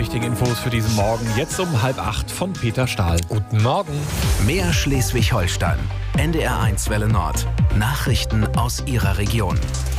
wichtigen Infos für diesen Morgen. Jetzt um 7:30 von Peter Stahl. Guten Morgen. Mehr Schleswig-Holstein. NDR1 Welle Nord. Nachrichten aus Ihrer Region.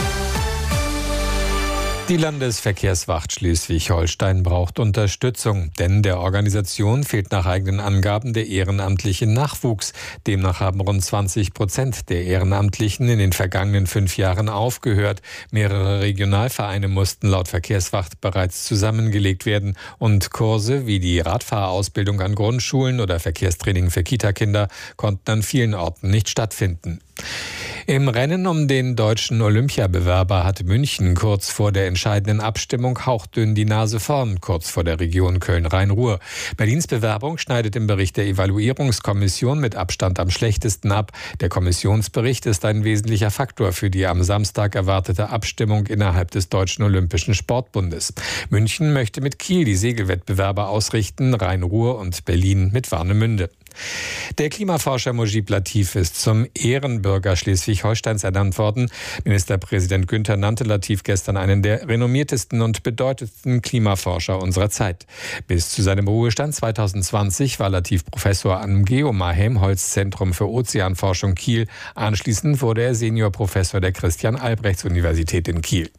Die Landesverkehrswacht Schleswig-Holstein braucht Unterstützung, denn der Organisation fehlt nach eigenen Angaben der ehrenamtliche Nachwuchs. Demnach haben rund 20% der Ehrenamtlichen in den vergangenen 5 Jahren aufgehört. Mehrere Regionalvereine mussten laut Verkehrswacht bereits zusammengelegt werden und Kurse wie die Radfahrerausbildung an Grundschulen oder Verkehrstraining für Kitakinder konnten an vielen Orten nicht stattfinden. Im Rennen um den deutschen Olympiabewerber hat München kurz vor der entscheidenden Abstimmung hauchdünn die Nase vorn, kurz vor der Region Köln-Rhein-Ruhr. Berlins Bewerbung schneidet im Bericht der Evaluierungskommission mit Abstand am schlechtesten ab. Der Kommissionsbericht ist ein wesentlicher Faktor für die am Samstag erwartete Abstimmung innerhalb des Deutschen Olympischen Sportbundes. München möchte mit Kiel die Segelwettbewerbe ausrichten, Rhein-Ruhr und Berlin mit Warnemünde. Der Klimaforscher Mujib Latif ist zum Ehrenbürger Schleswig-Holsteins ernannt worden. Ministerpräsident Günther nannte Latif gestern einen der renommiertesten und bedeutendsten Klimaforscher unserer Zeit. Bis zu seinem Ruhestand 2020 war Latif Professor am Geomar-Helmholtz-Zentrum für Ozeanforschung Kiel. Anschließend wurde er Seniorprofessor der Christian-Albrechts-Universität in Kiel.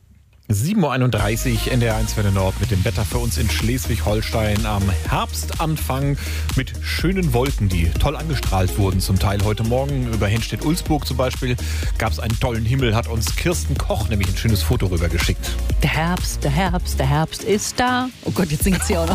7:31 Uhr, NDR1 Welle Nord mit dem Wetter für uns in Schleswig-Holstein am Herbstanfang mit schönen Wolken, die toll angestrahlt wurden. Zum Teil heute Morgen über Henstedt-Ulzburg zum Beispiel gab es einen tollen Himmel, hat uns Kirsten Koch nämlich ein schönes Foto rübergeschickt. Der Herbst ist da. Oh Gott, jetzt singt sie auch noch.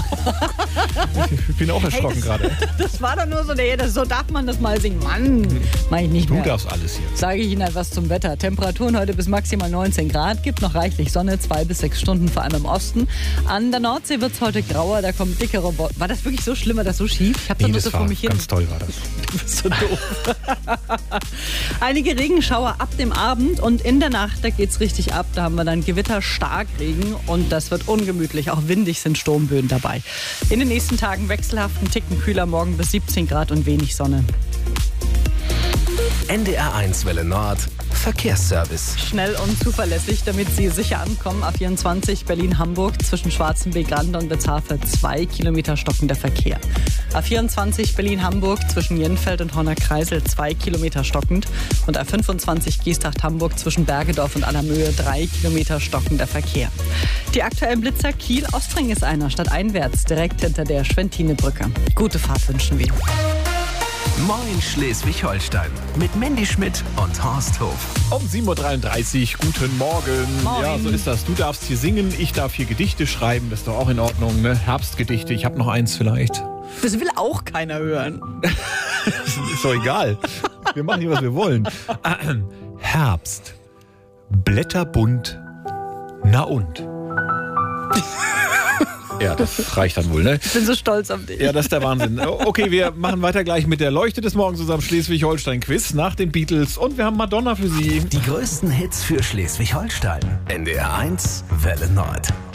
Ich bin auch erschrocken gerade. Das war doch nur so darf man das mal singen. Mann, mach ich nicht mehr. Du darfst alles hier. Sage ich Ihnen etwas zum Wetter. Temperaturen heute bis maximal 19 Grad, gibt noch reichlich Sonne, 2 bis 6 Stunden, vor allem im Osten. An der Nordsee wird es heute grauer, da kommen dickere Wolken. War das wirklich so schlimm, war das so schief? Ich habe da nur so vor mich hin. Ganz toll war das. Du bist so doof. Einige Regenschauer ab dem Abend und in der Nacht, da geht's richtig ab. Da haben wir dann Gewitter, Starkregen und das wird ungemütlich. Auch windig sind Sturmböen dabei. In den nächsten Tagen wechselhaft, ein Ticken kühler, morgen bis 17 Grad und wenig Sonne. NDR1 Welle Nord. Verkehrsservice. Schnell und zuverlässig, damit Sie sicher ankommen. A24 Berlin-Hamburg zwischen Schwarzenbeek-Rande und Bezhafe 2 Kilometer stockender Verkehr. A24 Berlin-Hamburg zwischen Jenfeld und Horner-Kreisel 2 Kilometer stockend. Und A25 Geesthacht-Hamburg zwischen Bergedorf und Allermöhe 3 Kilometer stockender Verkehr. Die aktuellen Blitzer Kiel-Ostring ist einer, stadteinwärts, direkt hinter der Schwentine-Brücke. Gute Fahrt wünschen wir. Moin Schleswig-Holstein mit Mandy Schmidt und Horst Hof. Um 7:33 Uhr, guten Morgen. Moin. Ja, so ist das. Du darfst hier singen, ich darf hier Gedichte schreiben. Das ist doch auch in Ordnung, ne? Herbstgedichte, ich habe noch eins vielleicht. Das will auch keiner hören. Ist doch egal. Wir machen hier, was wir wollen. Herbst. Blätterbunt. Na und? Ja, das reicht dann wohl, ne? Ich bin so stolz auf dich. Ja, das ist der Wahnsinn. Okay, wir machen weiter gleich mit der Leuchte des Morgens zusammen Schleswig-Holstein-Quiz nach den Beatles. Und wir haben Madonna für Sie. Die größten Hits für Schleswig-Holstein. NDR1 Welle Nord.